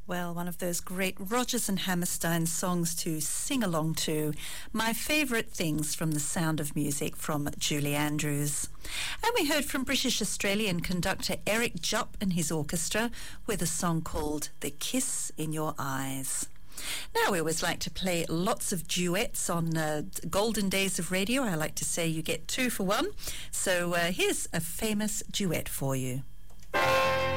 Well, one of those great Rodgers and Hammerstein songs to sing along to. My favourite things from The Sound of Music from Julie Andrews. And we heard from British-Australian conductor Eric Jupp and his orchestra with a song called The Kiss in Your Eyes. Now, we always like to play lots of duets on Golden Days of Radio. I like to say you get 2 for 1. So here's a famous duet for you.